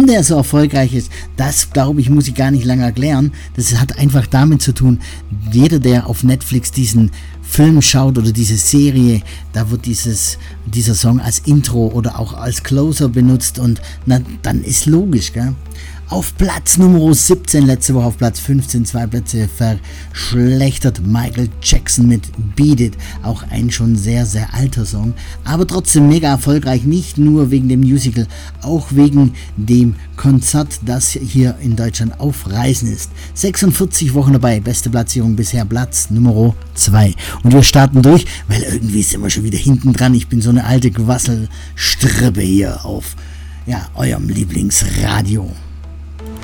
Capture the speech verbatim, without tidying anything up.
Warum der so erfolgreich ist, das glaube ich, muss ich gar nicht lange erklären. Das hat einfach damit zu tun, jeder, der auf Netflix diesen Film schaut oder diese Serie, da wird dieses, dieser Song als Intro oder auch als Closer benutzt und na, dann ist logisch, gell? Auf Platz Nummer siebzehn, letzte Woche auf Platz fünfzehn, zwei Plätze verschlechtert Michael Jackson mit Beat It, auch ein schon sehr, sehr alter Song, aber trotzdem mega erfolgreich, nicht nur wegen dem Musical, auch wegen dem Konzert, das hier in Deutschland auf Reisen ist. sechsundvierzig Wochen dabei, beste Platzierung bisher, Platz Nummer zwei. Und wir starten durch, weil irgendwie sind wir schon wieder hinten dran, ich bin so eine alte Quasselstrippe hier auf, ja, eurem Lieblingsradio.